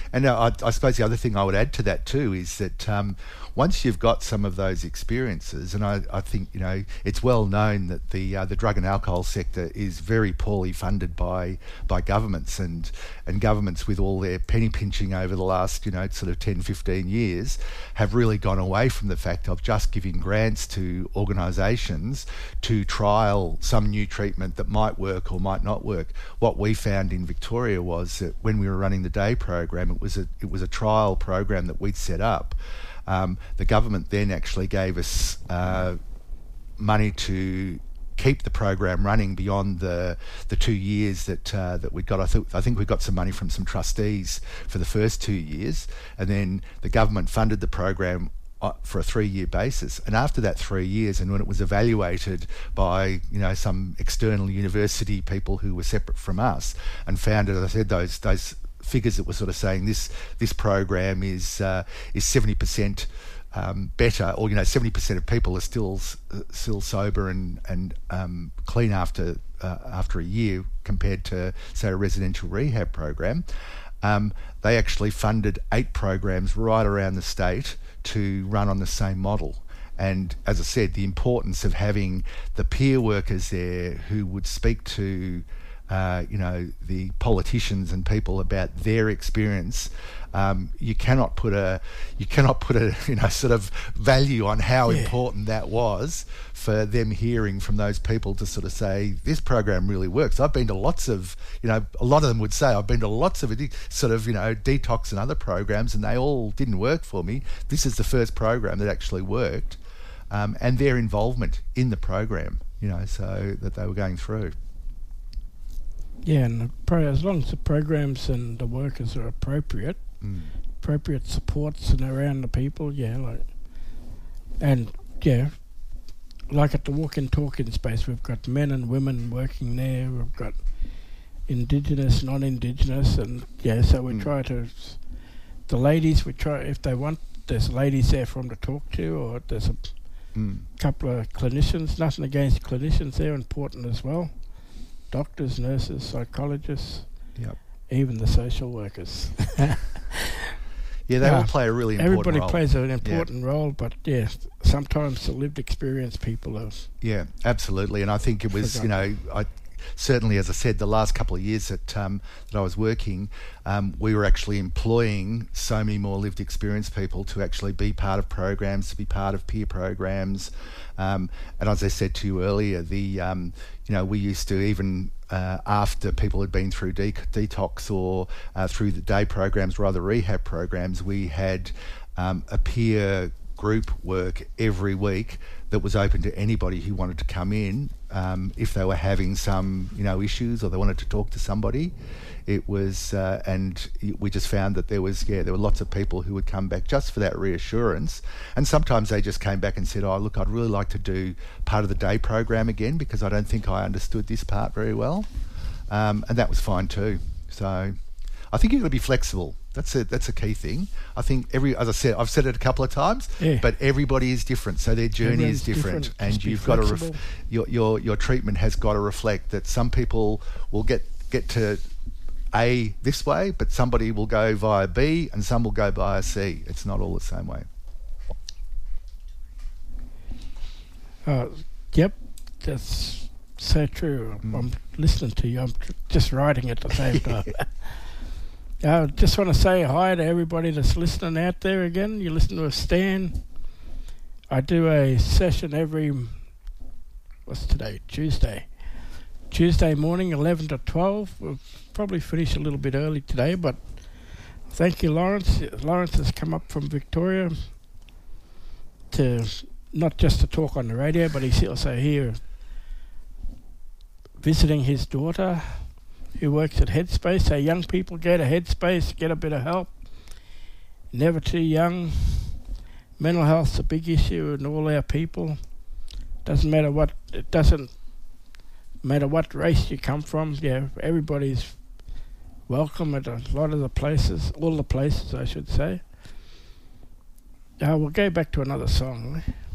And I suppose the other thing I would add to that too is that once you've got some of those experiences, and I think, you know, it's well known that the drug and alcohol sector is very poorly funded by governments, and governments with all their penny pinching over the last, you know, sort of 10, 15 years have really gone away from the fact of just giving grants to organisations to trial some new treatment that might work or might not work. What we found in Victoria was that when we were running the day program, it was a trial program that we'd set up. The government then actually gave us money to keep the program running beyond the 2 years that we got. I think we got some money from some trustees for the first 2 years, and then the government funded the program for a 3-year basis. And after that 3 years, and when it was evaluated by, you know, some external university people who were separate from us, and found, as I said, those figures that were sort of saying this program is 70% better, or, you know, 70% of people are still sober and clean after a year compared to, say, a residential rehab program. They actually funded 8 programs right around the state to run on the same model. And as I said, the importance of having the peer workers there who would speak to you know, the politicians and people about their experience. You cannot put a you know, sort of value on how important that was for them hearing from those people to sort of say, this program really works. I've been to lots of, you know, a lot of them would say, I've been to lots of sort of, you know, detox and other programs, and they all didn't work for me. This is the first program that actually worked, and their involvement in the program, you know, so that they were going through. Yeah, and as long as the programs and the workers are appropriate supports and around the people, like at the walk-in talking space, we've got men and women working there. We've got Indigenous, non-Indigenous, and so we try to. The ladies, we try, if they want, there's ladies there for them to talk to, or there's a couple of clinicians. Nothing against clinicians; they're important as well. Doctors, nurses, psychologists, even the social workers. Yeah, they all play a really important role. Everybody plays an important role, but sometimes the lived experience people are. Yeah, absolutely. And I think it was, you know, certainly, as I said, the last couple of years that I was working, we were actually employing so many more lived experience people to actually be part of programs, to be part of peer programs. And as I said to you earlier, you know, we used to, even after people had been through detox or through the day programs or other rehab programs, we had a peer group work every week that was open to anybody who wanted to come in if they were having some, you know, issues, or they wanted to talk to somebody. It was, and we just found that there were lots of people who would come back just for that reassurance. And sometimes they just came back and said, oh, look, I'd really like to do part of the day program again because I don't think I understood this part very well. And that was fine too. So I think you've got to be flexible. That's a key thing. I think as I said, I've said it a couple of times, but everybody is different, so their journey is different, and you've got to your treatment has got to reflect that some people will get to A this way, but somebody will go via B, and some will go via C. It's not all the same way. Yep, that's so true. I'm listening to you. I'm just writing at the same time. I just want to say hi to everybody that's listening out there again. You listen to Stan. I do a session every, what's today? Tuesday morning, 11 to 12. We'll probably finish a little bit early today, but thank you, Lawrence. Lawrence has come up from Victoria to not just to talk on the radio, but he's also here visiting his daughter, who works at Headspace. So young people, go to Headspace, get a bit of help. Never too young. Mental health's a big issue in all our people. Doesn't matter what race you come from. Everybody's welcome at a lot of the places, all the places I should say. We'll go back to another song.